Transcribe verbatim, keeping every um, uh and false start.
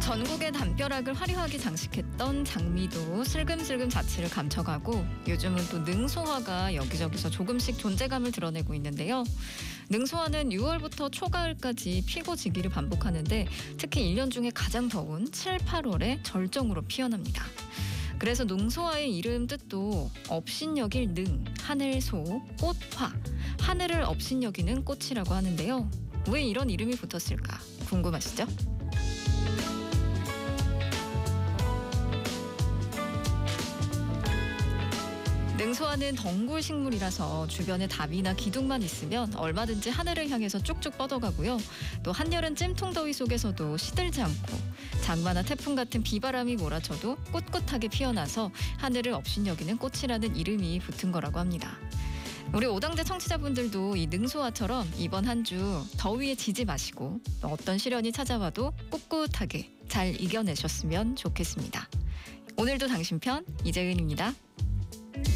전국의 담벼락을 화려하게 장식했던 장미도 슬금슬금 자취를 감춰가고 요즘은 또 능소화가 여기저기서 조금씩 존재감을 드러내고 있는데요. 능소화는 유월부터 초가을까지 피고 지기를 반복하는데 특히 일 년 중에 가장 더운 칠, 팔월에 절정으로 피어납니다. 그래서 능소화의 이름 뜻도 업신여길 능, 하늘소, 꽃화, 하늘을 업신여기는 꽃이라고 하는데요. 왜 이런 이름이 붙었을까 궁금하시죠? 능소화는 덩굴 식물이라서 주변에 답이나 기둥만 있으면 얼마든지 하늘을 향해서 쭉쭉 뻗어가고요. 또 한여름 찜통 더위 속에서도 시들지 않고 장마나 태풍 같은 비바람이 몰아쳐도 꿋꿋하게 피어나서 하늘을 업신여기는 꽃이라는 이름이 붙은 거라고 합니다. 우리 오당제 청취자분들도 이 능소화처럼 이번 한 주 더위에 지지 마시고 어떤 시련이 찾아와도 꿋꿋하게 잘 이겨내셨으면 좋겠습니다. 오늘도 당신 편 이재은입니다.